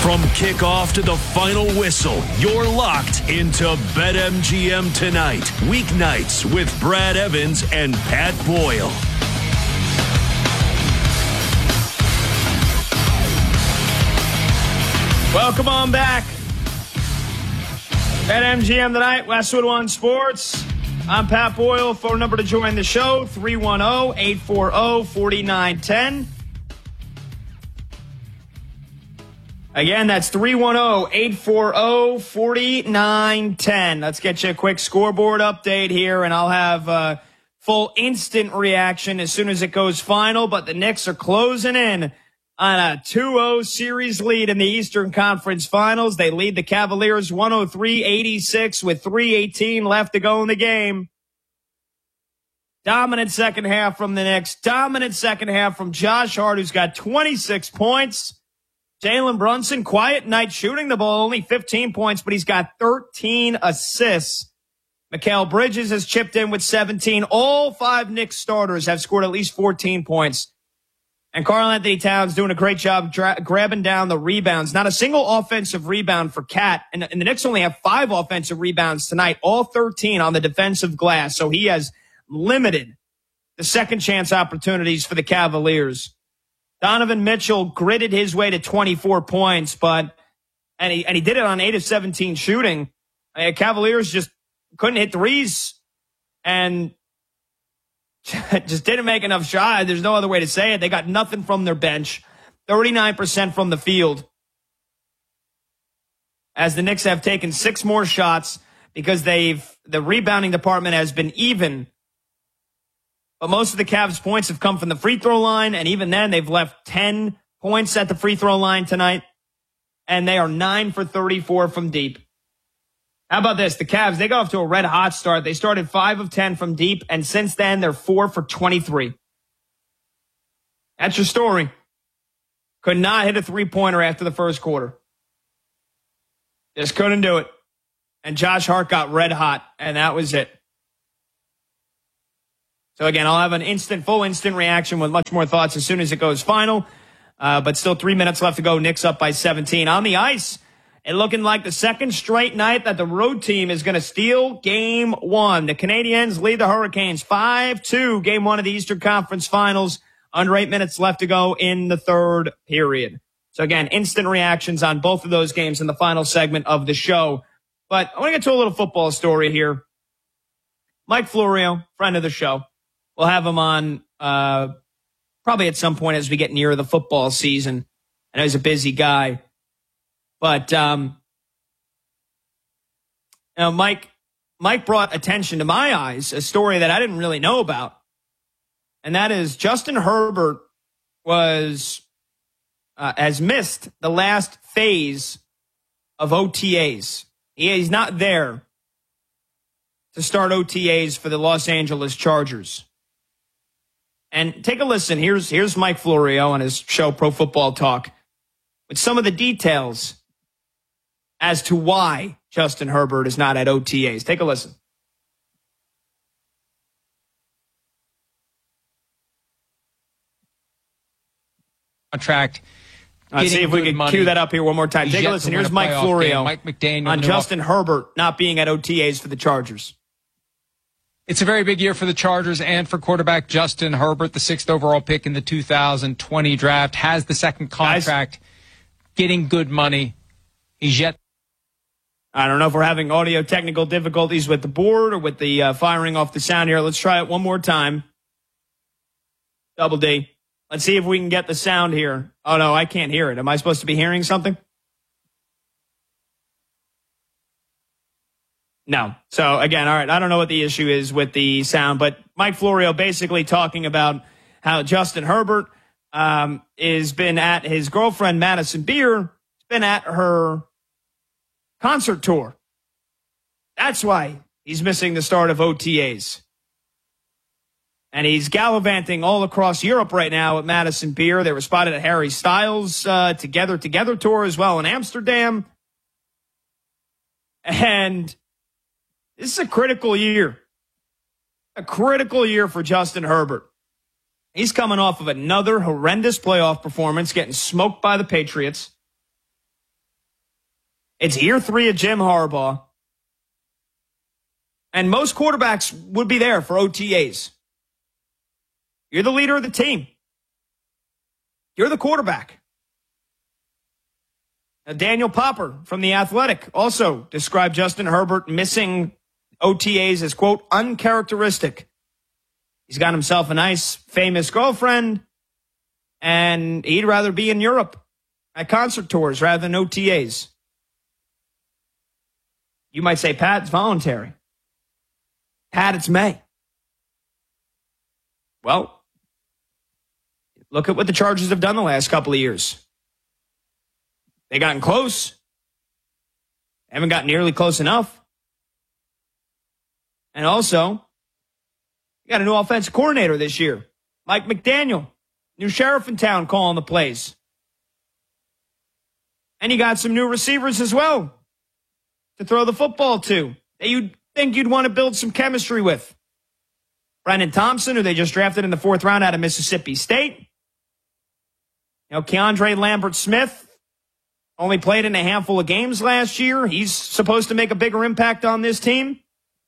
From kickoff to the final whistle, you're locked into BetMGM Tonight. Weeknights with Brad Evans and Pat Boyle. Welcome on back. BetMGM Tonight, Westwood One Sports. I'm Pat Boyle. Phone number to join the show, 310-840-4910. Again, that's 310-840-4910. Let's get you a quick scoreboard update here, and I'll have full instant reaction as soon as it goes final. But the Knicks are closing in on a 2-0 series lead in the Eastern Conference Finals. They lead the Cavaliers 103-86 with 3:18 left to go in the game. Dominant second half from the Knicks. Dominant second half from Josh Hart, who's got 26 points. Jalen Brunson, quiet night shooting the ball, only 15 points, but he's got 13 assists. Mikal Bridges has chipped in with 17. All five Knicks starters have scored at least 14 points. And Karl-Anthony Towns doing a great job grabbing down the rebounds. Not a single offensive rebound for Cat. And the Knicks only have 5 offensive rebounds tonight, all 13 on the defensive glass. So he has limited the second chance opportunities for the Cavaliers. Donovan Mitchell gritted his way to 24 points, and he did it on 8 of 17 shooting. Cavaliers just couldn't hit threes and just didn't make enough shots. There's no other way to say it. They got nothing from their bench, 39% from the field. As the Knicks have taken 6 more shots because the rebounding department has been even. But most of the Cavs' points have come from the free throw line, and even then they've left 10 points at the free throw line tonight, and they are 9 for 34 from deep. How about this? The Cavs, they got off to a red-hot start. They started 5 of 10 from deep, and since then they're 4 for 23. That's your story. Could not hit a three-pointer after the first quarter. Just couldn't do it. And Josh Hart got red-hot, and that was it. So again, I'll have an full instant reaction with much more thoughts as soon as it goes final. But still 3 minutes left to go. Knicks up by 17. On the ice, it looking like the second straight night that the road team is going to steal Game 1. The Canadiens lead the Hurricanes 5-2, Game 1 of the Eastern Conference Finals. Under 8 minutes left to go in the third period. So again, instant reactions on both of those games in the final segment of the show. But I want to get to a little football story here. Mike Florio, friend of the show. We'll have him on probably at some point as we get near the football season. I know he's a busy guy. But Mike brought attention to my eyes, a story that I didn't really know about. And that is Justin Herbert has missed the last phase of OTAs. He's not there to start OTAs for the Los Angeles Chargers. And take a listen. Here's Mike Florio on his show, Pro Football Talk, with some of the details as to why Justin Herbert is not at OTAs. Take a listen. Contract. Let's see if we can cue that up here one more time. Take a listen. Here's Mike Florio Mike McDaniel on Justin Herbert not being at OTAs for the Chargers. It's a very big year for the Chargers and for quarterback Justin Herbert, the 6th overall pick in the 2020 draft, has the second contract, getting good money. He's yet. I don't know if we're having audio technical difficulties with the board or with the firing off the sound here. Let's try it one more time. Double D. Let's see if we can get the sound here. Oh, no, I can't hear it. Am I supposed to be hearing something? No. So, again, all right, I don't know what the issue is with the sound, but Mike Florio basically talking about how Justin Herbert has been at his girlfriend, Madison Beer, been at her concert tour. That's why he's missing the start of OTAs. And he's gallivanting all across Europe right now at Madison Beer. They were spotted at Harry Styles' Together tour as well in Amsterdam. And this is a critical year. A critical year for Justin Herbert. He's coming off of another horrendous playoff performance, getting smoked by the Patriots. It's year 3 of Jim Harbaugh. And most quarterbacks would be there for OTAs. You're the leader of the team. You're the quarterback. Now, Daniel Popper from The Athletic also described Justin Herbert missing OTAs as, quote, uncharacteristic. He's got himself a nice, famous girlfriend, and he'd rather be in Europe at concert tours rather than OTAs. You might say, Pat, it's voluntary. Pat, it's May. Well, look at what the Chargers have done the last couple of years. They gotten close. Haven't gotten nearly close enough. And also, you got a new offensive coordinator this year. Mike McDaniel, new sheriff in town calling the plays. And you got some new receivers as well to throw the football to that you'd think you'd want to build some chemistry with. Brendan Thompson, who they just drafted in the 4th round out of Mississippi State. You know, Keandre Lambert-Smith only played in a handful of games last year. He's supposed to make a bigger impact on this team.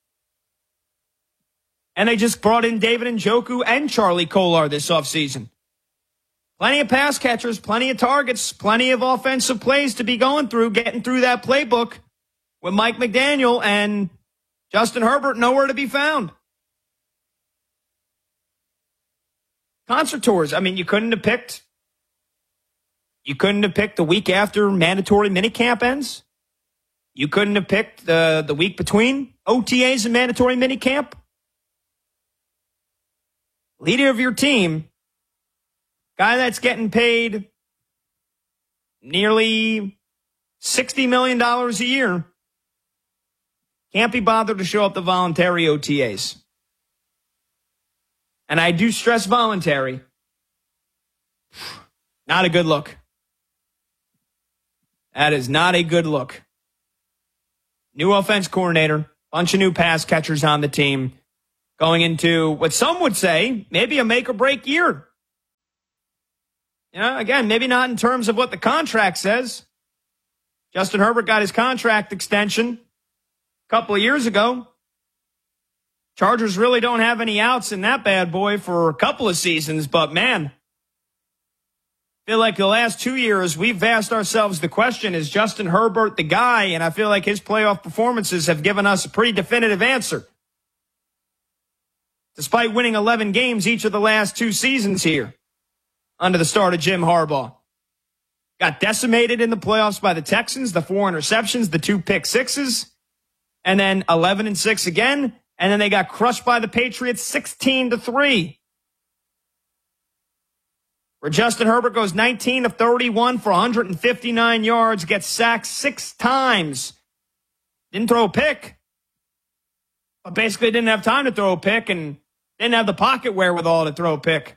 And they just brought in David Njoku and Charlie Kolar this offseason. Plenty of pass catchers, plenty of targets, plenty of offensive plays to be going through, getting through that playbook with Mike McDaniel, and Justin Herbert nowhere to be found. Concert tours. I mean, you couldn't have picked the week after mandatory minicamp ends. You couldn't have picked the week between OTAs and mandatory minicamp. Leader of your team, guy that's getting paid nearly $60 million a year, can't be bothered to show up to voluntary OTAs. And I do stress voluntary. Not a good look. That is not a good look. New offense coordinator, bunch of new pass catchers on the team, going into what some would say maybe a make or break year. You know, again, maybe not in terms of what the contract says. Justin Herbert got his contract extension a couple of years ago. Chargers really don't have any outs in that bad boy for a couple of seasons, but man, I feel like the last 2 years we've asked ourselves the question, is Justin Herbert the guy? And I feel like his playoff performances have given us a pretty definitive answer. Despite winning 11 games each of the last 2 seasons here under the start of Jim Harbaugh. Got decimated in the playoffs by the Texans, the 4 interceptions, the 2 pick sixes, and then 11-6 again. And then they got crushed by the Patriots 16-3. Where Justin Herbert goes 19 of 31 for 159 yards, gets sacked 6 times. Didn't throw a pick. But basically didn't have time to throw a pick and didn't have the pocket wherewithal to throw a pick.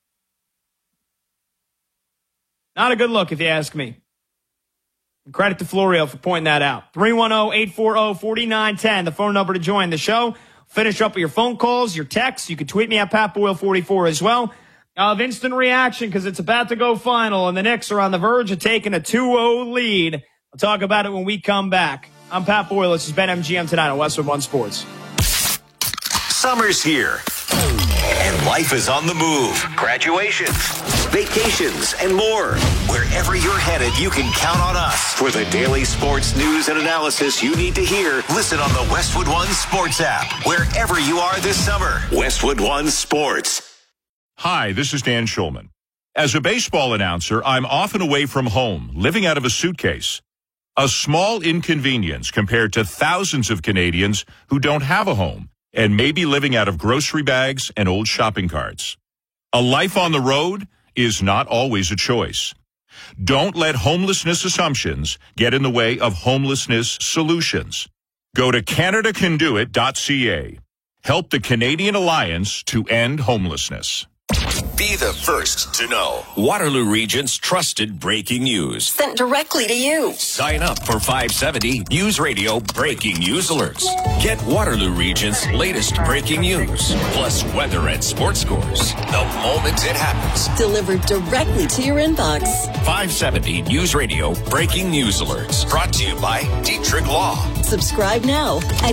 Not a good look, if you ask me. And credit to Florio for pointing that out. 310-840-4910, the phone number to join the show. Finish up with your phone calls, your texts. You can tweet me at PatBoyle44 as well. I'll have instant reaction because it's about to go final, and the Knicks are on the verge of taking a 2-0 lead. I'll talk about it when we come back. I'm Pat Boyle. This is BetMGM tonight on Westwood One Sports. Summer's here, and life is on the move. Graduations, vacations, and more. Wherever you're headed, you can count on us for the daily sports news and analysis you need to hear. Listen on the Westwood One Sports app, wherever you are this summer. Westwood One Sports. Hi, this is Dan Schulman. As a baseball announcer, I'm often away from home, living out of a suitcase. A small inconvenience compared to thousands of Canadians who don't have a home and may be living out of grocery bags and old shopping carts. A life on the road is not always a choice. Don't let homelessness assumptions get in the way of homelessness solutions. Go to CanadaCanDoIt.ca. Help the Canadian Alliance to End Homelessness. Be the first to know. Waterloo Region's trusted breaking news. Sent directly to you. Sign up for 570 News Radio Breaking News Alerts. Get Waterloo Region's latest breaking news, plus weather and sports scores, the moment it happens. Delivered directly to your inbox. 570 News Radio Breaking News Alerts. Brought to you by Dietrich Law. Subscribe now at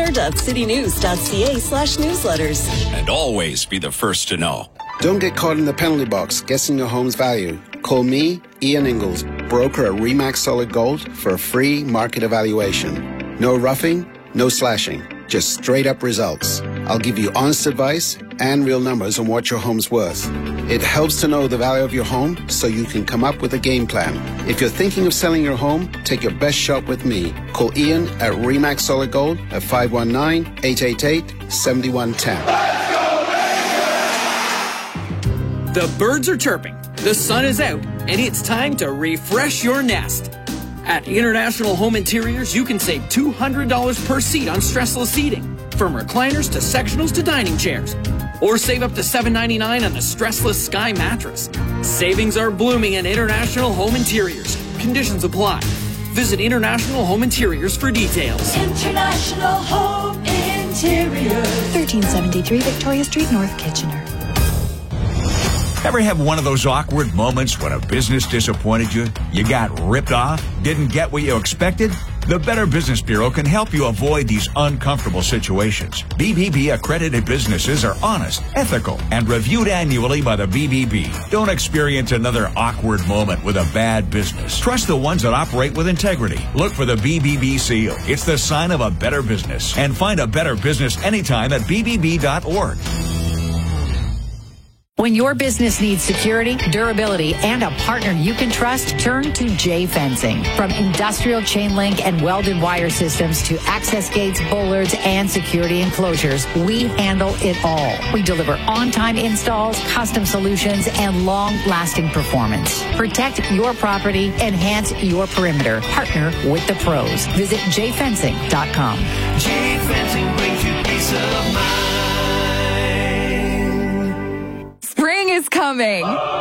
kitchener.citynews.ca/newsletters. And always be the first to know. Don't get caught in the penalty box guessing your home's value. Call me, Ian Ingalls, broker at Remax Solid Gold, for a free market evaluation. No roughing, no slashing, just straight up results. I'll give you honest advice and real numbers on what your home's worth. It helps to know the value of your home so you can come up with a game plan. If you're thinking of selling your home, take your best shot with me. Call Ian at Remax Solid Gold at 519-888-7110. The birds are chirping, the sun is out, and it's time to refresh your nest. At International Home Interiors, you can save $200 per seat on stressless seating, from recliners to sectionals to dining chairs. Or save up to $7.99 on the stressless Sky mattress. Savings are blooming at International Home Interiors. Conditions apply. Visit International Home Interiors for details. International Home Interiors. 1373 Victoria Street, North Kitchener. Ever have one of those awkward moments when a business disappointed you? You got ripped off? Didn't get what you expected? The Better Business Bureau can help you avoid these uncomfortable situations. BBB accredited businesses are honest, ethical, and reviewed annually by the BBB. Don't experience another awkward moment with a bad business. Trust the ones that operate with integrity. Look for the BBB seal. It's the sign of a better business. And find a better business anytime at bbb.org. When your business needs security, durability, and a partner you can trust, turn to J Fencing. From industrial chain link and welded wire systems to access gates, bollards, and security enclosures, we handle it all. We deliver on-time installs, custom solutions, and long-lasting performance. Protect your property, enhance your perimeter. Partner with the pros. Visit jfencing.com. J Fencing brings you peace of mind. Spring is coming.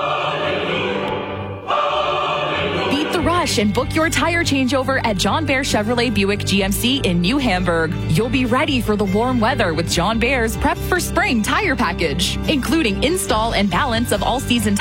Beat the rush and book your tire changeover at John Bear Chevrolet Buick GMC in New Hamburg. You'll be ready for the warm weather with John Bear's Prep for Spring tire package, including install and balance of all season